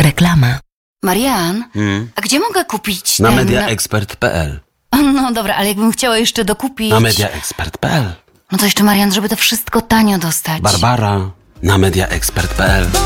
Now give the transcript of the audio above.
Reklama. Marian, a gdzie mogę kupić Na ten... mediaexpert.pl. No dobra, ale jakbym chciała jeszcze dokupić... Na mediaexpert.pl. No to jeszcze, Marian, żeby to wszystko tanio dostać. Barbara na mediaexpert.pl.